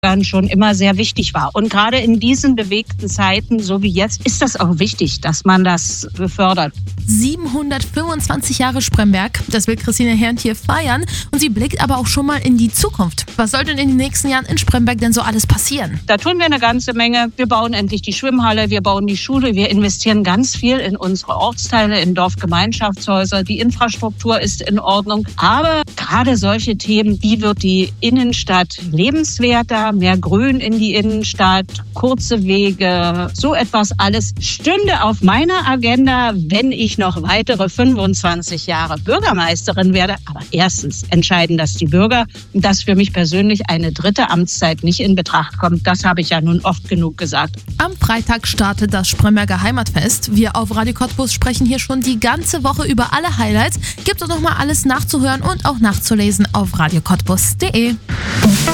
schon immer sehr wichtig war. Und gerade in diesen bewegten Zeiten, so wie jetzt, ist das auch wichtig, dass man das befördert. 725 Jahre Spremberg, das will Christine Herrndt hier feiern. Und sie blickt aber auch schon mal in die Zukunft. Was soll denn in den nächsten Jahren in Spremberg denn so alles passieren? Da tun wir eine ganze Menge. Wir bauen endlich die Schwimmhalle, wir bauen die Schule, wir investieren ganz viel in unsere Ortsteile, in Dorfgemeinschaftshäuser. Die Infrastruktur ist in Ordnung. Aber gerade solche Themen, wie wird die Innenstadt lebenswerter, mehr Grün in die Innenstadt, kurze Wege, so etwas alles stünde auf meiner Agenda, wenn ich noch weitere 25 Jahre Bürgermeisterin werde. Aber erstens entscheiden das die Bürger, dass für mich persönlich eine dritte Amtszeit nicht in Betracht kommt. Das habe ich ja nun oft genug gesagt. Am Freitag startet das Spremberger Heimatfest. Wir auf Radio Cottbus sprechen hier schon die ganze Woche über alle Highlights. Gibt es noch mal alles nachzuhören und auch nachzulesen auf radiocottbus.de.